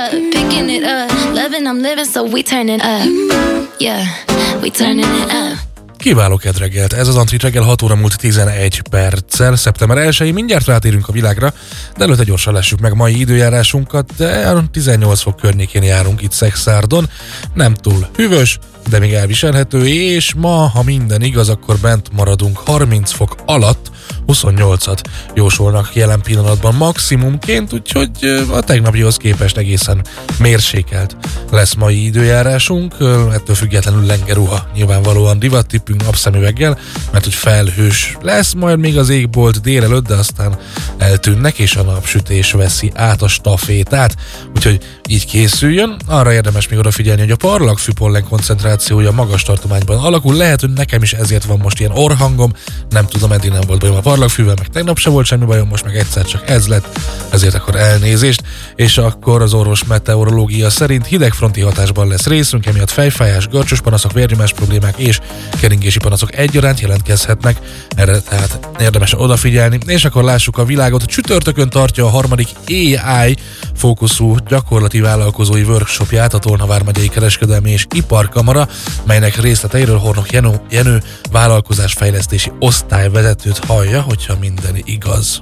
up, picking it up. Loving, I'm living, so we turning up. Yeah, we turning it up. Kiváló kedreggelt, ez az Antrit reggel 6 óra múlt 11 perccel, szeptember 1-i, mindjárt rátérünk a világra, de előtte gyorsan lássuk meg mai időjárásunkat, de 18 fok környékén járunk itt Szekszárdon, nem túl hűvös, de még elviselhető, és ma, ha minden igaz, akkor bent maradunk 30 fok alatt, 28-at jósolnak jelen pillanatban maximumként, úgyhogy a tegnapihoz képest egészen mérsékelt lesz mai időjárásunk, ettől függetlenül lengeruha nyilvánvalóan divattippünk napszemüveggel, mert hogy felhős lesz majd még az égbolt délelőtt, de aztán eltűnnek, és a napsütés veszi át a stafétát, úgyhogy így készüljön. Arra érdemes még odafigyelni, hogy a parlagfű pollen koncentrációja magas tartományban alakul, lehet, hogy nekem is ezért van most ilyen orrhangom, nem tudom, eddig nem volt bajom a parlagfűvel, meg tegnap se volt semmi bajom, most meg egyszer csak ez lett, ezért akkor elnézést, és akkor az orvos meteorológia szerint hidegfronti hatásban lesz részünk, emiatt fejfájás, garcsos panaszok, vérnyomás problémák és keringési panaszok egyaránt jelentkezhetnek, erre tehát érdemes odafigyelni, és akkor lássuk a világot. Csütörtökön tartja a harmadik AI fókuszú gyakorlati vállalkozói workshopját a Tolna vármegyei Kereskedelmi és Iparkamara, melynek részleteiről Hornok Jenő vállalkozásfejlesztési osztályvezetőt hallja, hogyha minden igaz.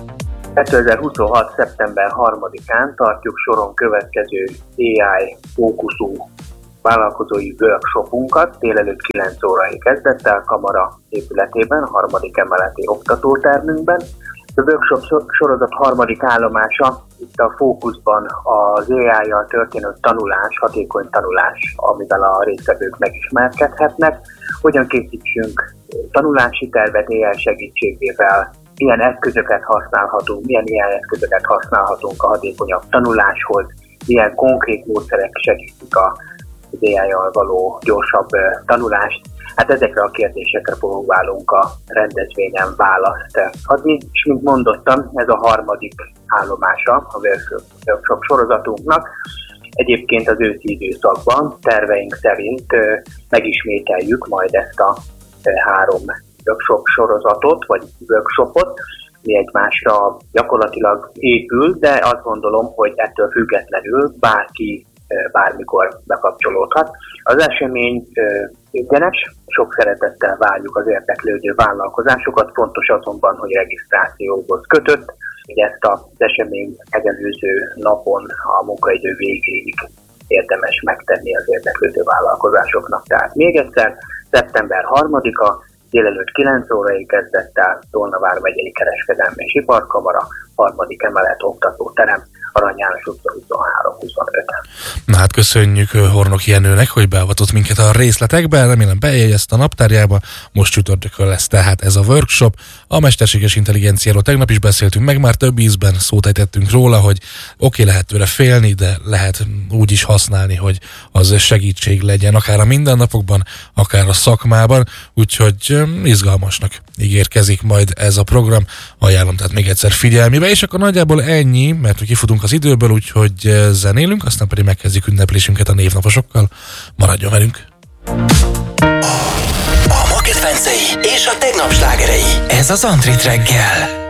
2026. szeptember 3-án tartjuk soron következő AI fókuszú vállalkozói workshopunkat délelőtt 9 órai kezdettel Kamara épületében, a 3. emeleti oktatótermünkben. A workshop sorozat harmadik állomása, itt a fókuszban az AI-jal történő tanulás, hatékony tanulás, amivel a résztvevők megismerkedhetnek, hogyan készítsünk tanulási tervet AI segítségével, milyen eszközöket használhatunk, milyen AI eszközöket használhatunk a hatékonyabb tanuláshoz, milyen konkrét módszerek segítik az AI-jal való gyorsabb tanulást. Hát ezekre a kérdésekre próbálunk a rendezvényen választ adni, és mint mondottam, ez a harmadik állomása a workshop sorozatunknak. Egyébként az őszi időszakban terveink szerint megismételjük majd ezt a 3 workshop sorozatot, vagy workshopot, mi egymásra gyakorlatilag épül, de azt gondolom, hogy ettől függetlenül bárki bármikor bekapcsolódhat. Az esemény ingyenes, sok szeretettel várjuk az érdeklődő vállalkozásokat, fontos azonban, hogy regisztrációhoz kötött, hogy ezt az esemény megelőző napon a munkaidő végéig érdemes megtenni az érdeklődő vállalkozásoknak. Tehát még egyszer, szeptember 3-a, délelőtt 9 órai kezdettel Tolna vármegyei Kereskedelmi és Iparkamara, 3. emelet oktatóterem, Arany János utca 23-25. Na hát köszönjük Hornok Jenőnek, hogy beavatott minket a részletekbe, remélem bejegyezte a naptárjába, most csütörtökön lesz tehát ez a workshop. A mesterséges intelligenciáról tegnap is beszéltünk meg, már több ízben szót ejtettünk róla, hogy oké, lehet tőle félni, de lehet úgy is használni, hogy az segítség legyen, akár a mindennapokban, akár a szakmában, úgyhogy izgalmasnak ígérkezik majd ez a program. Ajánlom tehát még egyszer figyelmébe, és akkor nagyjából ennyi, mert kifutunk az időből, úgyhogy zenélünk, aztán pedig megkezdjük ünneplésünket a névnaposokkal. Maradjon velünk! A ma kedvencei és a tegnap slágerei. Ez az Antrit reggel.